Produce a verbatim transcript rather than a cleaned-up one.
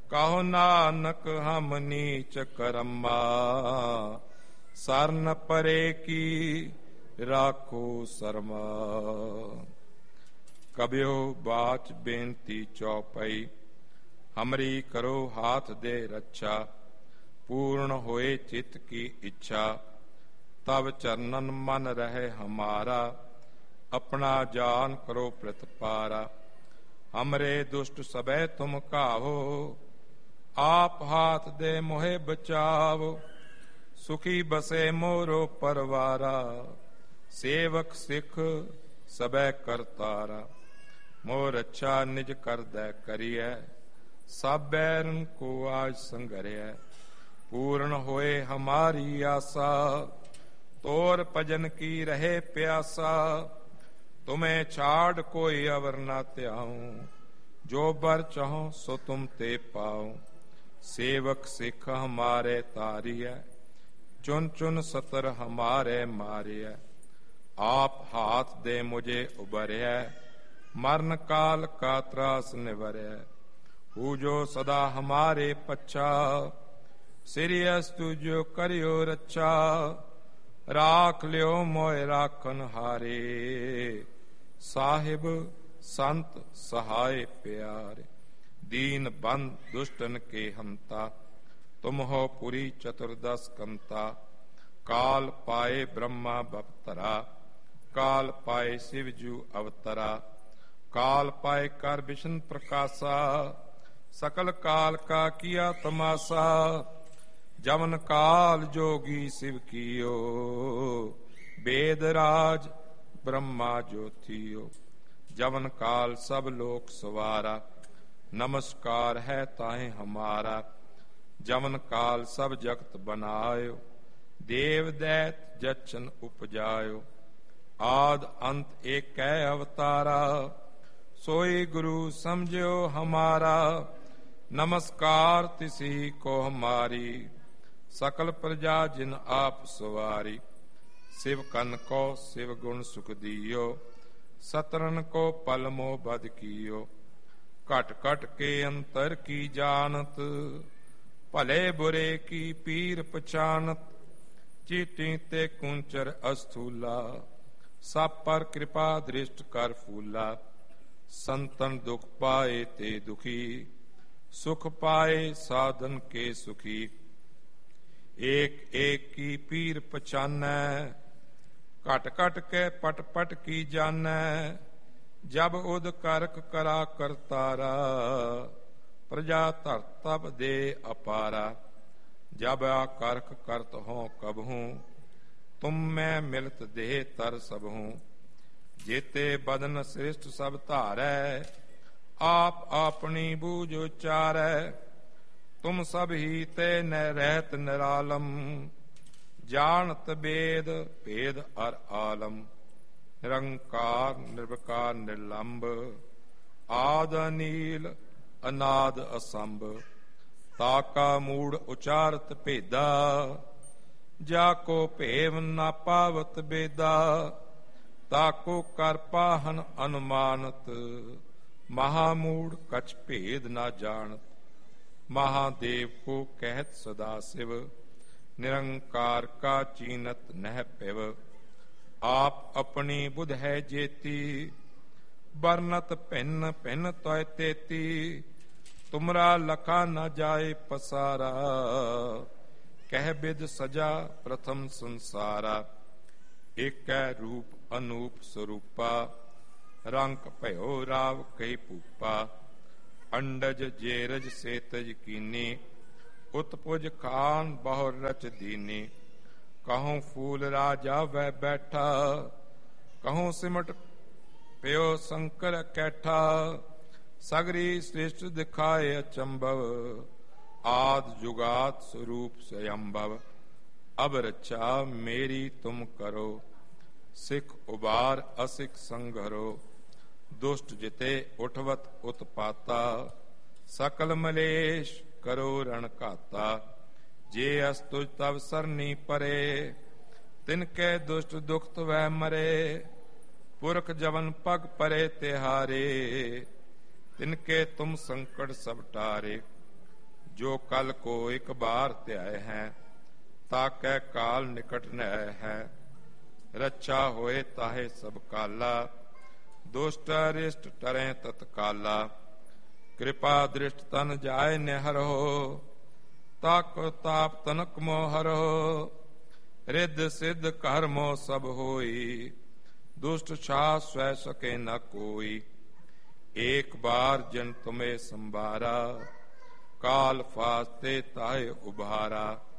ਕਹੋ ਨਾਨਕ ਹਮ ਨੀਚ ਕਰਮਾ, ਸਰਨ ਪਰੇ ਕੀ ਰਾਖੋ ਸਰਮਾ। ਕਬਿਓ ਬਾਚ ਬੇਨਤੀ ਚੌਪਈ, ਹਮਰੀ ਕਰੋ ਹਾਥ ਦੇ ਰੱਛਾ। ਪੂਰਨ ਹੋਏ ਚਿਤ ਕੀ ਇੱਛਾ, ਤਬ ਚਰਨਨ ਮਨ ਰਹੇ ਹਮਾਰਾ। ਆਪਣਾ ਜਾਨ ਕਰੋ ਪ੍ਰਤਪਾਰਾ, ਹਮਰੇ ਦੁਸ਼ਟ ਸਬੈ ਤੁਮ ਕਾਹੋ। ਆਪ ਹਾਥ ਦੇ ਮੋਹਿ ਬਚਾਵੋ, ਸੁਖੀ ਬਸੇ ਮੋਰੋ ਪਰਵਾਰਾ। ਸੇਵਕ ਸਿੱਖ ਸਬੈ ਕਰਤਾਰਾ, ਮੋਰ ਅੱਛਾ ਨਿਜ ਕਰਦੈ ਕਰੀਐ। ਸਭ ਬੈਰਨ ਕੋ ਆਜ ਸੰਗਰਿਐ, ਪੂਰਨ ਹੋਏ ਹਮਾਰੀ ਆਸਾ। ਤੋਰ ਭਜਨ ਕੀ ਰਹੇ ਪਿਆਸਾ, ਤੁਮੇ ਛਾੜ ਕੋਈ ਅਵਰ ਨਾ ਧਿਆਉ। ਜੋ ਬਰ ਚਾਹੋ ਸੋ ਤੁਮ ਤੇ ਪਾਉ, ਸੇਵਕ ਸਿੱਖ ਹਮਾਰੇ ਤਾਰੀਐ। ਚੁਨ ਚੁਨ ਸਤਰ ਹਮਾਰੇ ਮਾਰਿਐ, ਆਪ ਹਾਥ ਦੇ ਮੁਝੇ ਉਬਰਿਐ। ਮਰਨ ਕਾਲ ਕਾ ਤਰਾਸ ਨਿਵਰਿਐ, ਹੂ ਜੋ ਸਦਾ ਹਮਾਰੇ ਪੱਛਾ। ਸਿਰਿਅਸ ਤੁਜੋ ਕਰਿਓ ਰੱਛਾ, ਰਾਖ ਲਿਓ ਮੋਇ ਰਾਖਨ ਹਾਰੇ। ਸਾਹਿਬ ਸੰਤ ਸਹਾਇ ਪਿਆਰੇ, ਦੀਨ ਬੰਦ ਦੁਸ਼ਟਨ ਕੇ ਹੰਤਾ। ਤੁਮ ਹੋ ਪੁਰੀ ਚਤੁਰਦਸ ਕੰਤਾ, ਕਾਲ ਪਾਏ ਬ੍ਰਹਮਾ ਬਪਤਰਾ। ਕਾਲ ਪਾਏ शिव जू अवतरा, काल पाए कर विष्णु प्रकाशा। सकल काल का किया तमाशा, जमन काल जोगी शिव कियो। वेद राज ब्रह्मा ज्योतियो, जमन काल सब लोक सवारा। नमस्कार है ताहे हमारा, जमन काल सब जगत बनायो। देव दैत जचन उपजायो, आद अंत एक कै अवतारा। सोई गुरु समझो हमारा, नमस्कार तिसी को हमारी। सकल प्रजा जिन आप सवारी, शिव कन को शिव गुण सुख दियो। सतरन को पल मोह बद कियो, घट घट के अंतर की जानत। भले बुरे की पीर पछानत, चीटी ते कुंचर अस्थूला। सब पर कृपा दृष्ट कर फूला, संतन दुख पाए ते दुखी। सुख पाए साधन के सुखी, एक एक की पीर पछानै। घट घट के पट पट की जानै, जब उद करक करा करतारा। प्रजा धर तब दे अपारा, जब आ करक करत हो कबहूँ। तुम मैं मिलत देह तर सबहूँ, जेते बदन श्रेष्ठ सब धारै। आप अपनी बूझ उचारै, तुम सब ही ते न रहत निरालम। जानत वेद भेद अर आलम, निरंकार निर्विकार निर्लंब। आद अनील अनाद असंभ, ताका मूढ़ उचारत भेदा। जाको भेव ना पावत बेदा, ताको कर पाहन अनुमानत। महामूढ़ कछ भेद ना जानत, महादेव को कहत सदा शिव। निरंकार का चीनत नह पिव, आप अपनी बुध है जेती। बरनत भिन्न भिन्न तय तेती, तुमरा लखा न जाए पसारा। कह बिद सजा प्रथम संसारा, एक रूप अनूप स्वरूपा। रंक भयो राव कई पूपा, अंडज जेरज सेतज कीनी। उत्पुज खान बहुर रच दीनी, कहूँ फूल राजा वह बैठा। कहूँ सिमट प्यो शंकर कैठा, सगरी सृष्ट दिखाए अचंभव। आद जुगात स्वरूप स्वयंभव, अब रक्षा मेरी तुम करो। सिख उबार असिख संघरो, दुष्ट जिते उठवत उत्पाता। सकल मलेश करो रण घाता, जे अस्तुज तब सरनी परे। तिनके दुष्ट दुखत वह मरे, पुरख जवन पग परे तिहारे। तिनके तुम संकट सब टारे, जो कल को एक बार त्याय है, ताकै काल निकट नय है। रक्षा होए ताहे सब काला, दुष्ट अरिष्ट टरें तत्काला। कृपा दृष्ट तन जाय निहर हो, ताक ताप तनक मोहर हो। रिद्ध सिद्ध कर्मो सब होई, दुष्ट छा स्वै सके न कोई। एक बार जिन तुम्हें संबारा, काल फास्ते ताहे उबारा।